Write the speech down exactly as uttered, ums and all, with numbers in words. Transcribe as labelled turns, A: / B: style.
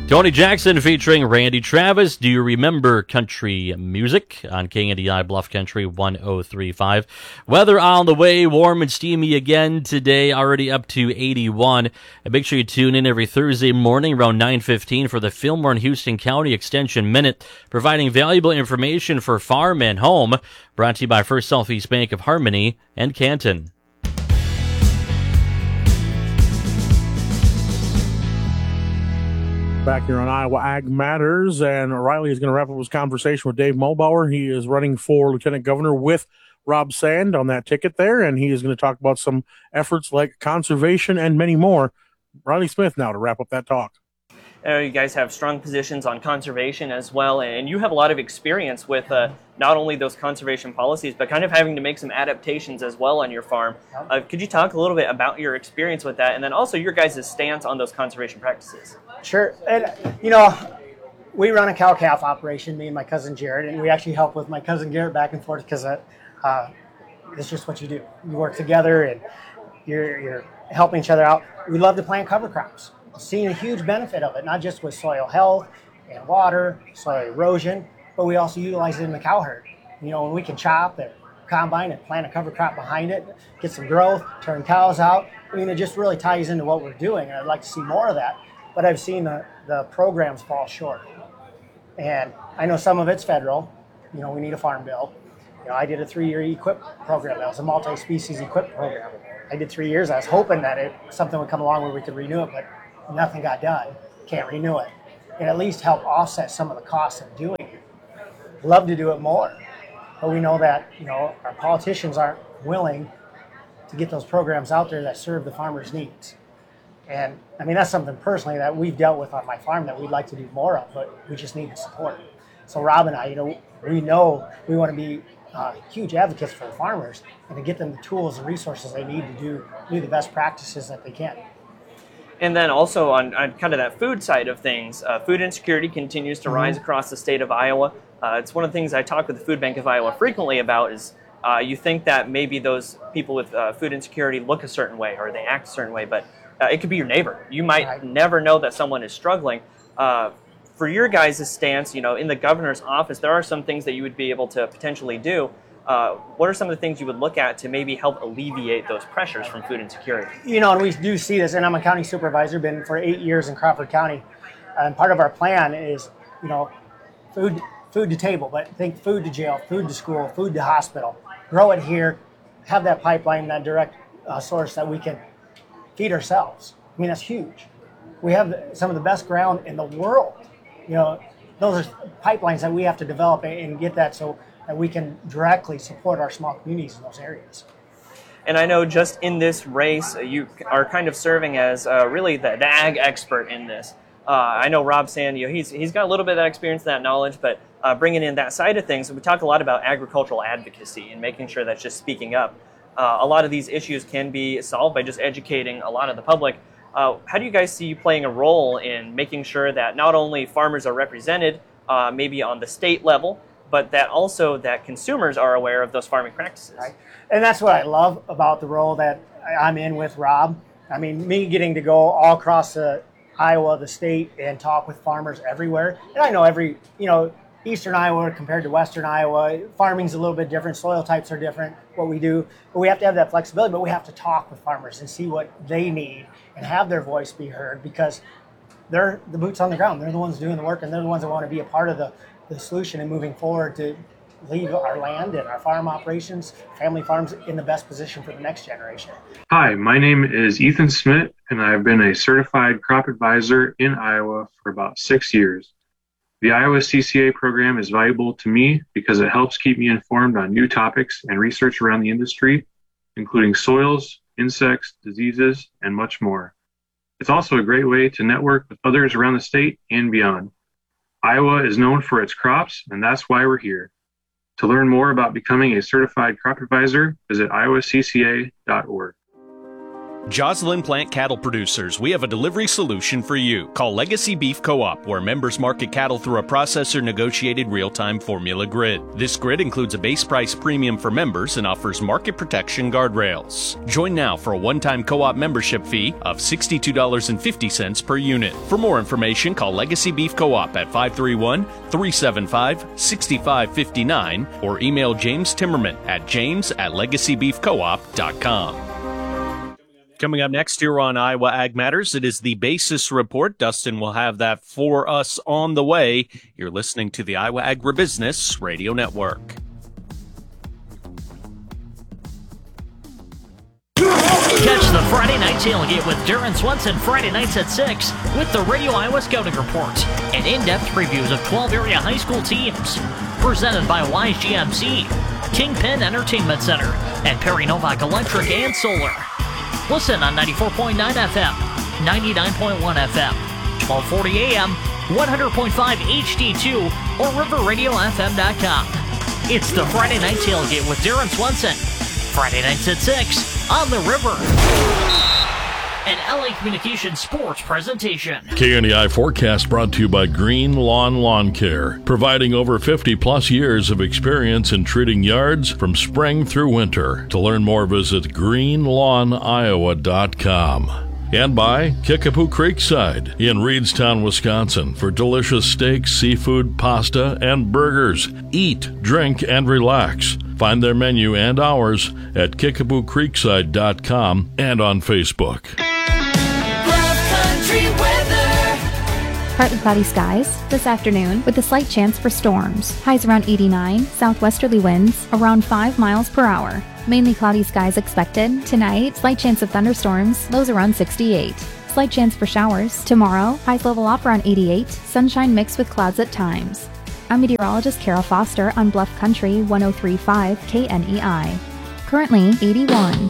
A: Tony Jackson featuring Randy Travis. Do you remember country music on K N D I Bluff Country one oh three point five? Weather on the way, warm and steamy again today, already up to eighty-one. And make sure you tune in every Thursday morning around nine fifteen for the Fillmore and Houston County Extension Minute, providing valuable information for farm and home. Brought to you by First Southeast Bank of Harmony and Canton.
B: Back here on Iowa Ag Matters, and Riley is going to wrap up his conversation with Dave Mulbauer. He is running for Lieutenant Governor with Rob Sand on that ticket there, and he is going to talk about some efforts like conservation and many more. Riley Smith now to wrap up that talk.
C: Uh, you guys have strong positions on conservation as well, and you have a lot of experience with uh, not only those conservation policies, but kind of having to make some adaptations as well on your farm. Uh, could you talk a little bit about your experience with that, and then also your guys' stance on those conservation practices?
D: Sure. And, you know, we run a cow-calf operation, me and my cousin Jared, and we actually help with my cousin Garrett back and forth because uh, uh, it's just what you do. You work together, and you're, you're helping each other out. We love to plant cover crops. Seeing a huge benefit of it, not just with soil health and water, soil erosion, but we also utilize it in the cow herd. You know, when we can chop and combine and plant a cover crop behind it, get some growth, turn cows out, I mean, it just really ties into what we're doing, and I'd like to see more of that. But I've seen the, the programs fall short. And I know some of it's federal. You know, we need a farm bill. You know, I did a three-year E Q I P program. That was a multi-species E Q I P program. I did three years. I was hoping that it something would come along where we could renew it, but nothing got done. Can't renew it. And at least help offset some of the costs of doing it. Love to do it more. But we know that, you know, our politicians aren't willing to get those programs out there that serve the farmers' needs. And I mean, that's something personally that we've dealt with on my farm that we'd like to do more of, but we just need the support. So Rob and I, you know, we know we want to be uh, huge advocates for the farmers and to get them the tools and resources they need to do, do the best practices that they can.
C: And then also on, on kind of that food side of things, uh, food insecurity continues to mm-hmm. rise across the state of Iowa. Uh, it's one of the things I talk with the Food Bank of Iowa frequently about is uh, you think that maybe those people with uh, food insecurity look a certain way or they act a certain way, but uh, it could be your neighbor. You might right. never know that someone is struggling. Uh, for your guys' stance, you know, in the governor's office, there are some things that you would be able to potentially do. Uh, what are some of the things you would look at to maybe help alleviate those pressures from food insecurity?
D: You know, and we do see this, and I'm a county supervisor, been for eight years in Crawford County, and part of our plan is, you know, food food to table, but think food to jail, food to school, food to hospital. Grow it here, have that pipeline, that direct uh, source that we can feed ourselves. I mean, that's huge. We have some of the best ground in the world. You know, those are pipelines that we have to develop and get that so that we can directly support our small communities in those areas.
C: And I know just in this race, you are kind of serving as uh, really the, the ag expert in this. Uh, I know Rob Sand, you know, he's he's got a little bit of that experience, that knowledge, but uh, bringing in that side of things, we talk a lot about agricultural advocacy and making sure that's just speaking up. Uh, a lot of these issues can be solved by just educating a lot of the public. Uh, how do you guys see you playing a role in making sure that not only farmers are represented, uh, maybe on the state level, but that also that consumers are aware of those farming practices?
D: Right. And that's what I love about the role that I'm in with Rob. I mean, me getting to go all across the Iowa, the state, and talk with farmers everywhere. And I know every, you know, eastern Iowa compared to western Iowa, farming's a little bit different, soil types are different, what we do, but we have to have that flexibility, but we have to talk with farmers and see what they need and have their voice be heard because they're the boots on the ground. They're the ones doing the work, and they're the ones that want to be a part of the, the solution and moving forward to leave our land and our farm operations, family farms, in the best position for the next generation.
E: Hi, my name is Ethan Smith, and I've been a certified crop advisor in Iowa for about six years. The Iowa C C A program is valuable to me because it helps keep me informed on new topics and research around the industry, including soils, insects, diseases, and much more. It's also a great way to network with others around the state and beyond. Iowa is known for its crops, and that's why we're here. To learn more about becoming a certified crop advisor, visit iowa c c a dot org.
F: Joslyn Plant Cattle Producers, we have a delivery solution for you. Call Legacy Beef Co-op, where members market cattle through a processor-negotiated real-time formula grid. This grid includes a base price premium for members and offers market protection guardrails. Join now for a one-time co-op membership fee of sixty-two dollars and fifty cents per unit. For more information, call Legacy Beef Co-op at five three one, three seven five, six five five nine or email James Timmerman at james at legacy beef co op dot com. Coming up next here on Iowa Ag Matters, it is the Basis Report. Dustin will have that for us on the way. You're listening to the Iowa Agribusiness Radio Network.
G: Catch the Friday Night Tailgate with Darren Swenson Friday nights at six with the Radio Iowa Scouting Report and in-depth previews of twelve area high school teams. Presented by Wise G M C, Kingpin Entertainment Center, and Perry Novak Electric and Solar. Listen on ninety-four point nine F M, ninety-nine point one F M, twelve forty A M, one hundred point five H D two, or river radio f m dot com. It's the Friday Night Tailgate with Darren Swenson. Friday nights at six on the River. An L A Communications sports presentation.
H: K N E I forecast brought to you by Green Lawn Lawn Care, providing over fifty plus years of experience in treating yards from spring through winter. To learn more, visit green lawn iowa dot com. And by Kickapoo Creekside in Reedstown, Wisconsin, for delicious steaks, seafood, pasta, and burgers. Eat, drink, and relax. Find their menu and hours at kickapoo creekside dot com and on Facebook.
I: Partly cloudy skies this afternoon with a slight chance for storms. Highs around eighty-nine, southwesterly winds around five miles per hour. Mainly cloudy skies expected. Tonight, slight chance of thunderstorms, lows around sixty-eight. Slight chance for showers. Tomorrow, highs level off around eighty-eight, sunshine mixed with clouds at times. I'm meteorologist Kara Foster on Bluff Country one oh three point five K N E I. Currently eighty-one.